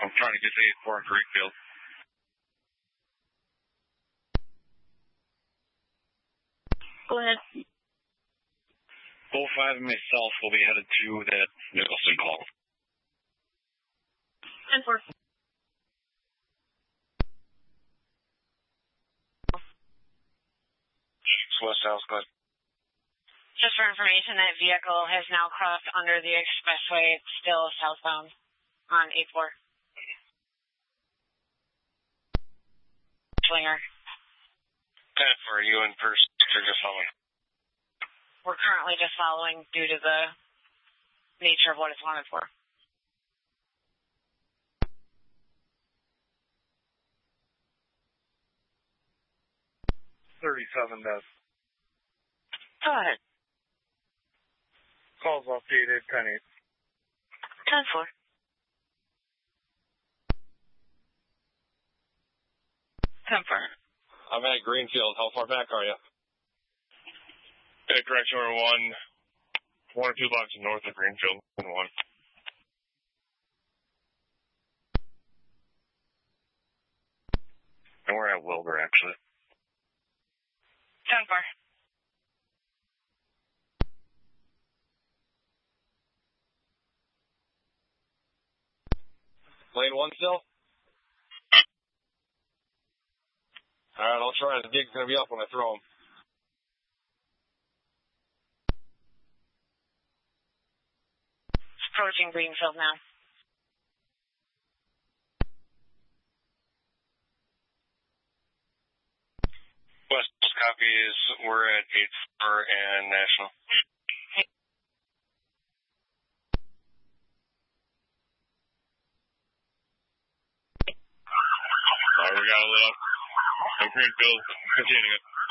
I'm trying to get to 8-4 in Greenfield. Go ahead. 05 and myself will be headed to that Nicholson call. 10-4. West South, go ahead. Just for information, that vehicle has now crossed under the expressway. It's still southbound on 8-4. Slinger. 10-4, you in first, you're just following. We're currently just following due to the nature of what it's wanted for. Does. Go ahead. Calls updated, 10-8. 10-4. Confirm. I'm at Greenfield. How far back are you? Correction, we're one or two blocks north of Greenfield. One. And we're at Wilbur, actually. 10-4. Lane 1 still? Alright, I'll try. The gig's going to be up when I throw him. Approaching Greenfield now. West copies, we're at 8-4 and National. Alright, we got a little. And Greenfield, continuing it.